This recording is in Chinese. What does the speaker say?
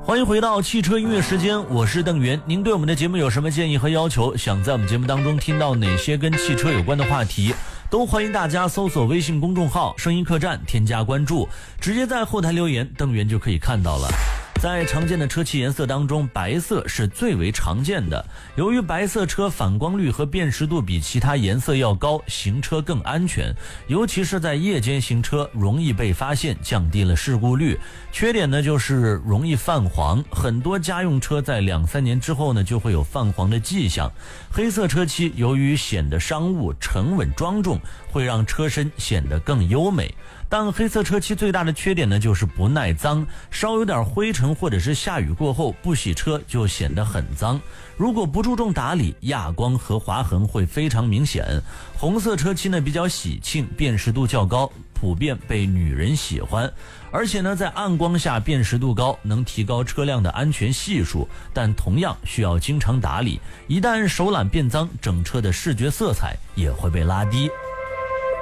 欢迎回到汽车音乐时间，我是邓源。您对我们的节目有什么建议和要求？想在我们节目当中听到哪些跟汽车有关的话题？都欢迎大家搜索微信公众号声音客栈，添加关注，直接在后台留言，邓源就可以看到了。在常见的车漆颜色当中，白色是最为常见的。由于白色车反光率和辨识度比其他颜色要高，行车更安全，尤其是在夜间行车容易被发现，降低了事故率。缺点呢就是容易泛黄，很多家用车在2-3年之后呢就会有泛黄的迹象。黑色车漆由于显得商务、沉稳、庄重，会让车身显得更优美。但黑色车漆最大的缺点呢就是不耐脏，稍有点灰尘或者是下雨过后不洗车就显得很脏。如果不注重打理，亚光和划痕会非常明显。红色车漆呢比较喜庆，辨识度较高，普遍被女人喜欢。而且呢在暗光下辨识度高，能提高车辆的安全系数，但同样需要经常打理，一旦手懒变脏，整车的视觉色彩也会被拉低。